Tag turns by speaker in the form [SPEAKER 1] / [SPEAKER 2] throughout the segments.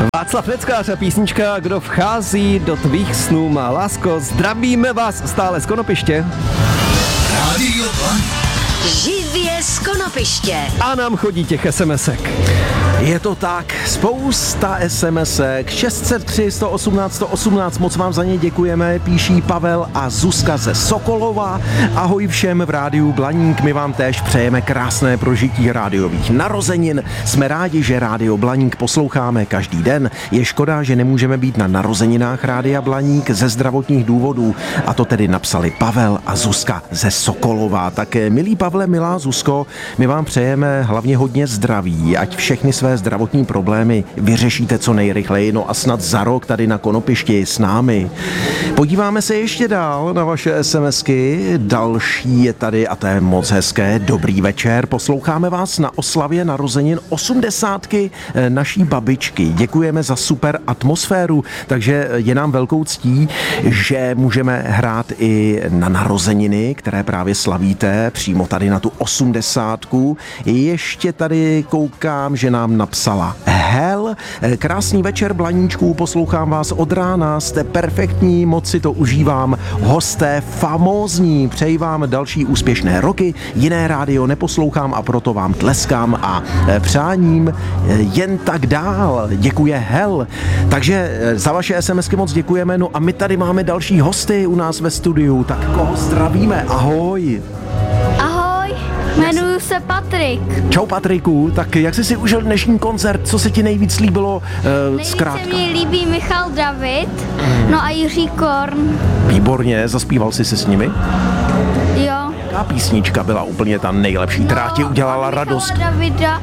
[SPEAKER 1] Václav Neckář a písnička Kdo vchází do tvých snů má lásko. Zdravíme vás stále z Konopiště.
[SPEAKER 2] Rádio Blaník.
[SPEAKER 3] Živě z Konopiště.
[SPEAKER 1] A nám chodí těch SMSek.
[SPEAKER 4] Je to tak, spousta SMSek, 603 118 118, moc vám za ně děkujeme, píší Pavel a Zuzka ze Sokolova. Ahoj všem v rádiu Blaník, my vám též přejeme krásné prožití rádiových narozenin. Jsme rádi, že rádio Blaník posloucháme každý den. Je škoda, že nemůžeme být na narozeninách rádia Blaník ze zdravotních důvodů. A to tedy napsali Pavel a Zuzka ze Sokolova. Tak milí Pavle, milá Zuzko, my vám přejeme hlavně hodně zdraví, ať všechny své zdravotní problémy vyřešíte co nejrychleji, no a snad za rok tady na Konopišti s námi. Podíváme se ještě dál na vaše SMSky, další je tady a to je moc hezké. Dobrý večer, posloucháme vás na oslavě narozenin 80 naší babičky. Děkujeme za super atmosféru, takže je nám velkou ctí, že můžeme hrát i na narozeniny, které právě slavíte, přímo tady na tu 80. Ještě tady koukám, že nám napsala Hel. Krásný večer, Blaníčků, poslouchám vás od rána, jste perfektní, moc si to užívám. Hosté famózní, přeji vám další úspěšné roky, jiné rádio neposlouchám a proto vám tleskám a přáním jen tak dál. Děkuje Hel. Takže za vaše SMSky moc děkujeme, no a my tady máme další hosty u nás ve studiu, tak koho zdravíme? Ahoj.
[SPEAKER 5] Jmenuji se Patrik.
[SPEAKER 4] Čau Patriku, tak jak jsi si užil dnešní koncert, co se ti nejvíc líbilo zkrátka?
[SPEAKER 5] Nejvíce mi líbí Michal David, no a Jiří Korn.
[SPEAKER 4] Výborně, zaspíval jsi se s nimi?
[SPEAKER 5] Jo.
[SPEAKER 4] Jaká písnička byla úplně ta nejlepší, která ti udělala radost?
[SPEAKER 5] Michala Davida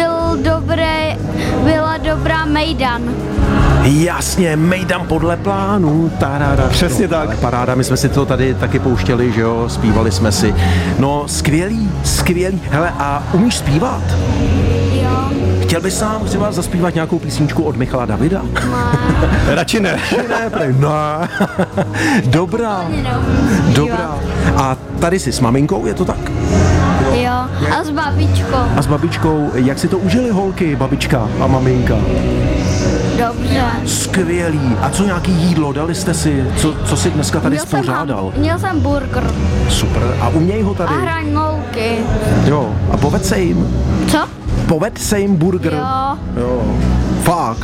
[SPEAKER 5] byla dobrá Mejdan.
[SPEAKER 4] Jasně, Mejdan podle plánu. Tarara.
[SPEAKER 1] Přesně tak.
[SPEAKER 4] Ale paráda, my jsme si to tady taky pouštěli, že jo, zpívali jsme si. No, skvělý. Hele, a umíš zpívat?
[SPEAKER 5] Jo.
[SPEAKER 4] Chtěl bys sám třeba zaspívat nějakou písničku od Michala Davida?
[SPEAKER 1] Radši ne.
[SPEAKER 4] No. Dobrá. Dobrá. A tady jsi s maminkou, je to tak?
[SPEAKER 5] Jo, a s babičkou.
[SPEAKER 4] A s babičkou, jak si to užili holky, babička a maminka?
[SPEAKER 5] Dobře.
[SPEAKER 4] Skvělý. A co nějaký jídlo? Dali jste si? Co jsi dneska tady spořádal?
[SPEAKER 5] Měl jsem burger.
[SPEAKER 4] Super. A uměj ho tady?
[SPEAKER 5] A hranolky.
[SPEAKER 4] Jo. A povedz se jim?
[SPEAKER 5] Co?
[SPEAKER 4] Povedz se jim burger. Jo. Fakt.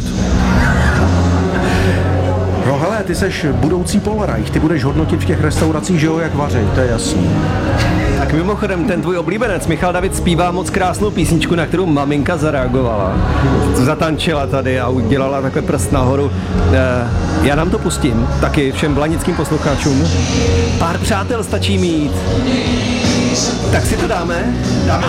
[SPEAKER 4] No hele, ty seš budoucí Polreich, ty budeš hodnotit v těch restauracích, že jo, jak vařej, to je jasný.
[SPEAKER 1] Tak mimochodem, ten tvůj oblíbenec Michal David zpívá moc krásnou písničku, na kterou maminka zareagovala. Zatančila tady a udělala takhle prst nahoru. Já nám to pustím, taky všem blanickým posluchačům. Pár přátel stačí mít. Tak si to dáme